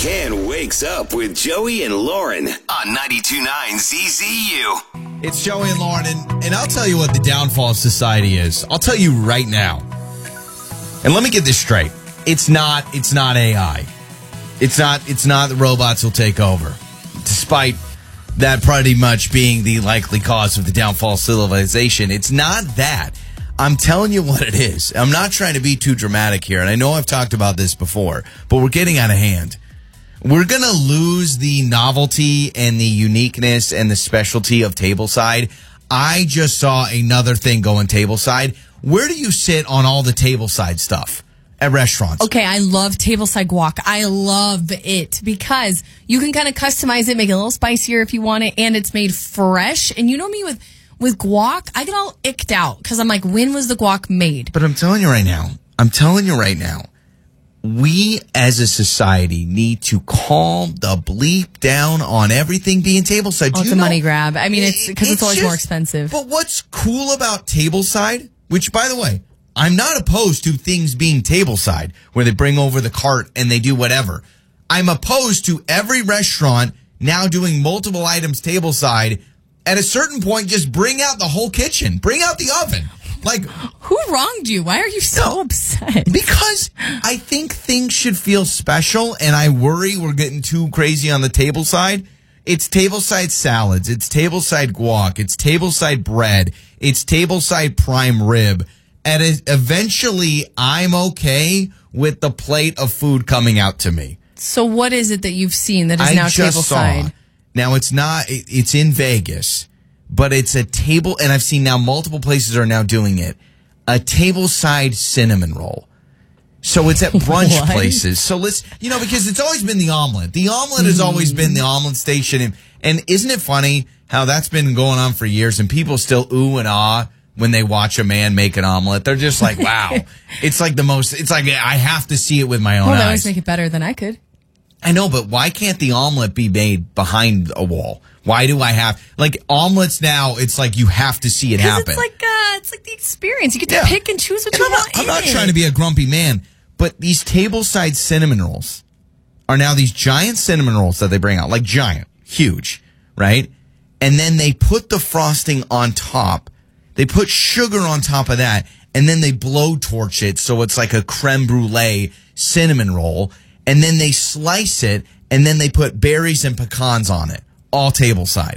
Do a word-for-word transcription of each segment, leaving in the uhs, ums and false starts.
Ken wakes up with Joey and Lauren on ninety-two point nine Z Z U. It's Joey and Lauren, and, and I'll tell you what the downfall of society is. I'll tell you right now. And let me get this straight. It's not it's not A I. It's not it's not the robots will take over. Despite that pretty much being the likely cause of the downfall of civilization. It's not that. I'm telling you what it is. I'm not trying to be too dramatic here, and I know I've talked about this before, but we're getting out of hand. We're going to lose the novelty and the uniqueness and the specialty of tableside. I just saw another thing going tableside. Where do you sit on all the tableside stuff at restaurants? Okay, I love tableside guac. I love it because you can kind of customize it, make it a little spicier if you want it, and it's made fresh. And you know me with, with guac, I get all icked out because I'm like, when was the guac made? But I'm telling you right now, I'm telling you right now, we as a society need to calm the bleep down on everything being tableside. Oh, it's a know? money grab. I mean, it's because it's, it's always just more expensive. But what's cool about tableside, which, by the way, I'm not opposed to things being tableside, where they bring over the cart and they do whatever. I'm opposed to every restaurant now doing multiple items tableside. At a certain point, just bring out the whole kitchen. Bring out the oven. Like, who wronged you? Why are you so no, upset? Because I think things should feel special, and I worry we're getting too crazy on the table side. It's tableside salads. It's tableside guac. It's tableside bread. It's tableside prime rib. And it, eventually, I'm okay with the plate of food coming out to me. So what is it that you've seen that is I now just tableside? Saw, now, it's not, it, it's in Vegas. But it's a table, and I've seen now multiple places are now doing it, a tableside cinnamon roll. So it's at brunch places. So let's, you know, because it's always been the omelet. The omelet mm. has always been the omelet station. And, and isn't it funny how that's been going on for years, and people still ooh and ah when they watch a man make an omelet? They're just like, wow. It's like the most, it's like, I have to see it with my own well, eyes. Well, they always make it better than I could. I know, but why can't the omelet be made behind a wall? Why do I have, like, omelets now, it's like you have to see it happen. It's like, uh, it's like the experience. You get to yeah. pick and choose what and you I'm want not, I'm in not it. trying to be a grumpy man, but these tableside cinnamon rolls are now these giant cinnamon rolls that they bring out, like giant, huge, right? And then they put the frosting on top. They put sugar on top of that, and then they blowtorch it so it's like a creme brulee cinnamon roll, and then they slice it, and then they put berries and pecans on it. All tableside.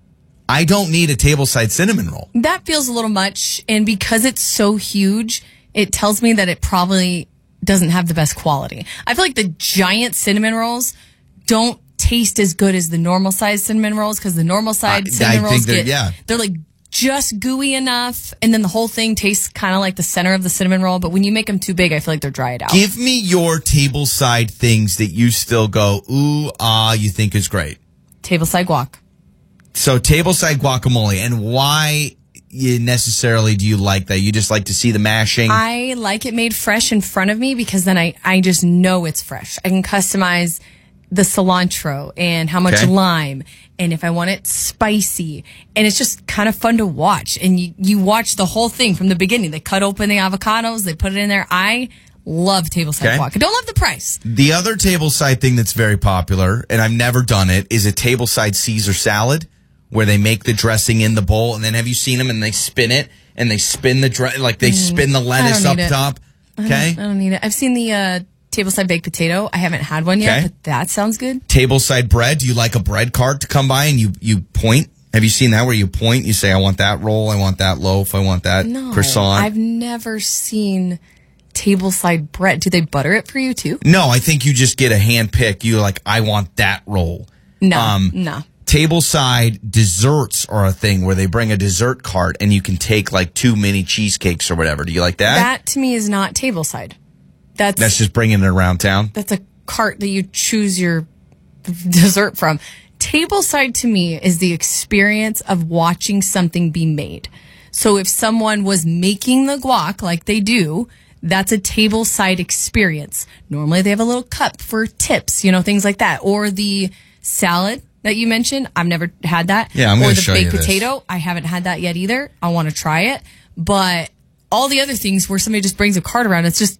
I don't need a tableside cinnamon roll. That feels a little much, and because it's so huge, it tells me that it probably doesn't have the best quality. I feel like the giant cinnamon rolls don't taste as good as the normal size cinnamon rolls, because the normal size I, cinnamon I rolls they're, get yeah. they're like just gooey enough, and then the whole thing tastes kind of like the center of the cinnamon roll. But when you make them too big, I feel like they're dried out. Give me your tableside things that you still go ooh ah you think is great. Tableside guac. So tableside guacamole, and why you necessarily do you like that? You just like to see the mashing? I like it made fresh in front of me, because then I, I just know it's fresh. I can customize the cilantro and how much okay. lime, and if I want it spicy, and it's just kind of fun to watch. And you, you watch the whole thing from the beginning. They cut open the avocados, they put it in there. I love tableside okay. guac. I don't love the price. The other tableside thing that's very popular, and I've never done it, is a tableside Caesar salad, where they make the dressing in the bowl, and then have you seen them and they spin it, and they spin the dre- like they mm, spin the lettuce up it. top? Okay, I don't, I don't need it. I've seen the uh, tableside baked potato. I haven't had one yet, okay. but that sounds good. Tableside bread. Do you like a bread cart to come by and you you point? Have you seen that where you point? You say, I want that roll, I want that loaf, I want that no, croissant. I've never seen tableside bread. Do they butter it for you too? No, I think you just get a hand pick. You're like, I want that roll. No, um, no. Tableside desserts are a thing where they bring a dessert cart and you can take like two mini cheesecakes or whatever. Do you like that? That to me is not tableside. That's That's just bringing it around town? That's a cart that you choose your dessert from. Tableside to me is the experience of watching something be made. So if someone was making the guac like they do, that's a tableside experience. Normally they have a little cup for tips, you know, things like that. Or the salad that you mentioned, I've never had that. Yeah, I'm going to show you Or the baked this. potato, I haven't had that yet either. I want to try it. But all the other things where somebody just brings a cart around, it's just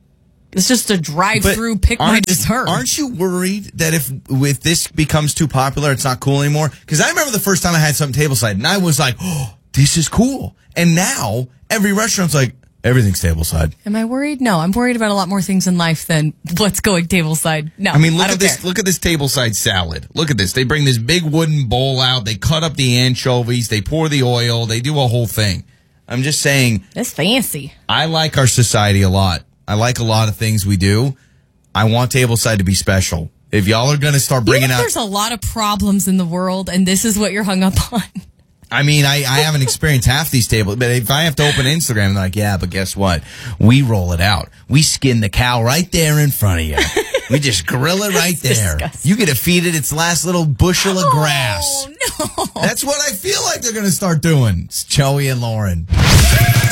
It's just a drive-through, But pick my aren't- dessert. Aren't you worried that if if this becomes too popular, it's not cool anymore? Because I remember the first time I had something tableside, and I was like, oh, this is cool. And now every restaurant's like, everything's tableside. Am I worried? No, I'm worried about a lot more things in life than what's going tableside. No, I mean, look I don't at this. care. Look at this tableside salad. Look at this. They bring this big wooden bowl out. They cut up the anchovies. They pour the oil. They do a whole thing. I'm just saying, That's fancy. I like our society a lot. I like a lot of things we do. I want tableside to be special. If y'all are going to start bringing Even if out, there's a lot of problems in the world, and this is what you're hung up on. I mean, I, I haven't experienced half these tables, but if I have to open Instagram, they're like, yeah, but guess what? We roll it out. We skin the cow right there in front of you. We just grill it right there. Disgusting. You get to feed it its last little bushel of grass. Oh, no. That's what I feel like they're going to start doing. It's Joey and Lauren.